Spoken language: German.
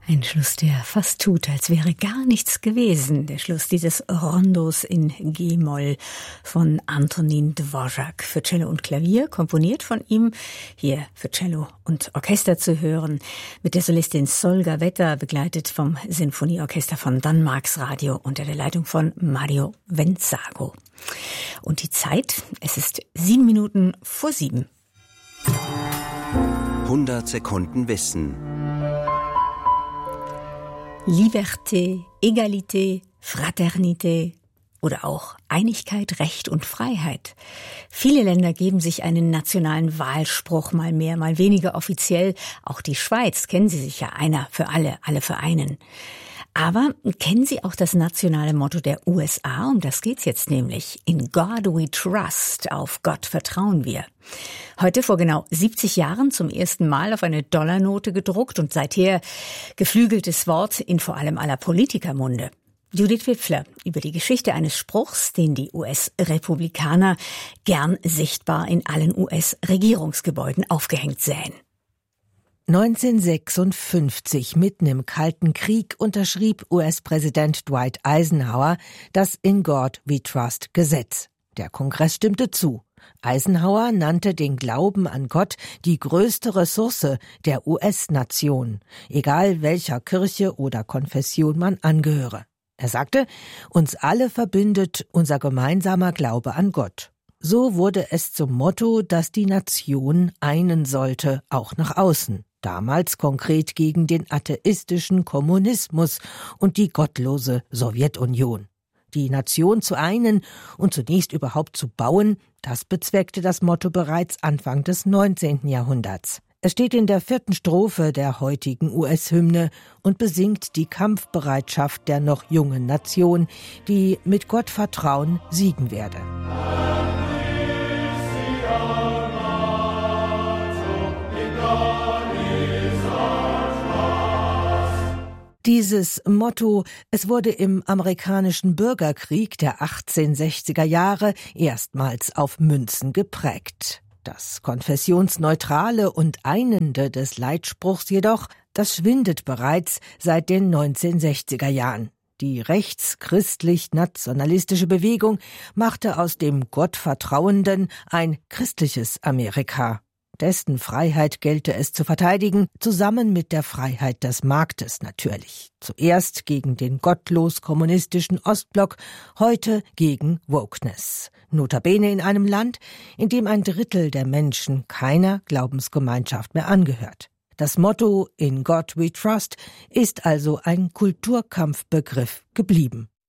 Ein Schluss, der fast tut, als wäre gar nichts gewesen. Der Schluss dieses Rondos in G-Moll von Antonín Dvořák für Cello und Klavier, komponiert von ihm, hier für Cello und Orchester zu hören, mit der Solistin Solga Wetter, begleitet vom Sinfonieorchester von Danmarksradio unter der Leitung von Mario Venzago. Und die Zeit, es ist 7:07. 100 Sekunden Wissen. Liberté, Egalité, Fraternité oder auch Einigkeit, Recht und Freiheit. Viele Länder geben sich einen nationalen Wahlspruch, mal mehr, mal weniger offiziell. Auch die Schweiz, kennen Sie sicher, einer für alle, alle für einen. Aber kennen Sie auch das nationale Motto der USA? Um das geht's jetzt nämlich. In God we trust, auf Gott vertrauen wir. Heute vor genau 70 Jahren zum ersten Mal auf eine Dollarnote gedruckt und seither geflügeltes Wort in vor allem aller Politikermunde. Judith Wipfler über die Geschichte eines Spruchs, den die US-Republikaner gern sichtbar in allen US-Regierungsgebäuden aufgehängt sähen. 1956, mitten im Kalten Krieg, unterschrieb US-Präsident Dwight Eisenhower das In God We Trust Gesetz. Der Kongress stimmte zu. Eisenhower nannte den Glauben an Gott die größte Ressource der US-Nation, egal welcher Kirche oder Konfession man angehöre. Er sagte, uns alle verbindet unser gemeinsamer Glaube an Gott. So wurde es zum Motto, das die Nation einen sollte, auch nach außen. Damals konkret gegen den atheistischen Kommunismus und die gottlose Sowjetunion. Die Nation zu einen und zunächst überhaupt zu bauen, das bezweckte das Motto bereits Anfang des 19. Jahrhunderts. Es steht in der 4. Strophe der heutigen US-Hymne und besingt die Kampfbereitschaft der noch jungen Nation, die mit Gottvertrauen siegen werde. Dieses Motto, es wurde im amerikanischen Bürgerkrieg der 1860er Jahre erstmals auf Münzen geprägt. Das konfessionsneutrale und Einende des Leitspruchs jedoch, das schwindet bereits seit den 1960er Jahren. Die rechtschristlich-nationalistische Bewegung machte aus dem Gottvertrauenden ein christliches Amerika. Dessen Freiheit gelte es zu verteidigen, zusammen mit der Freiheit des Marktes natürlich. Zuerst gegen den gottlos-kommunistischen Ostblock, heute gegen Wokeness. Notabene in einem Land, in dem 1/3 der Menschen keiner Glaubensgemeinschaft mehr angehört. Das Motto In God we trust ist also ein Kulturkampfbegriff geblieben.